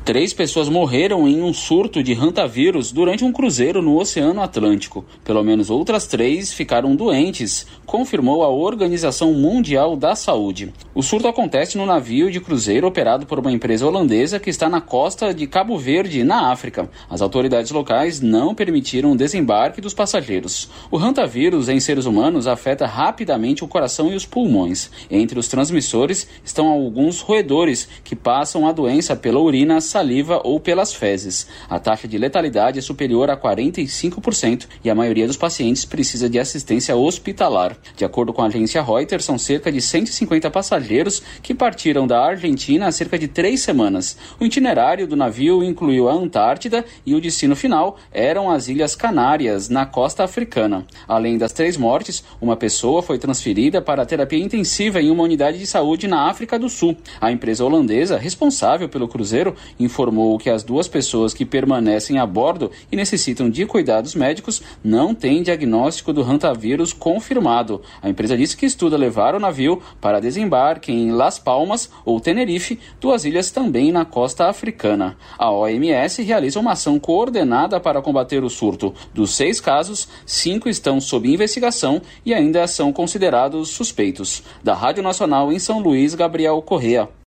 3 pessoas morreram em um surto de hantavírus durante um cruzeiro no Oceano Atlântico. Pelo menos outras 3 ficaram doentes, confirmou a Organização Mundial da Saúde. O surto acontece no navio de cruzeiro operado por uma empresa holandesa que está na costa de Cabo Verde, na África. As autoridades locais não permitiram o desembarque dos passageiros. O hantavírus em seres humanos afeta rapidamente o coração e os pulmões. Entre os transmissores estão alguns roedores que passam a doença pela urina, saliva ou pelas fezes. A taxa de letalidade é superior a 45% e a maioria dos pacientes precisa de assistência hospitalar. De acordo com a agência Reuters, são cerca de 150 passageiros que partiram da Argentina há cerca de 3 semanas. O itinerário do navio incluiu a Antártida e o destino final eram as Ilhas Canárias, na costa africana. Além das 3 mortes, uma pessoa foi transferida para a terapia intensiva em uma unidade de saúde na África do Sul. A empresa holandesa, responsável pelo cruzeiro, informou que as 2 pessoas que permanecem a bordo e necessitam de cuidados médicos não têm diagnóstico do hantavírus confirmado. A empresa disse que estuda levar o navio para desembarque em Las Palmas ou Tenerife, 2 ilhas também na costa africana. A OMS realiza uma ação coordenada para combater o surto. Dos 6 casos, 5 estão sob investigação e ainda são considerados suspeitos. Da Rádio Nacional em São Luís, Gabriel Correa.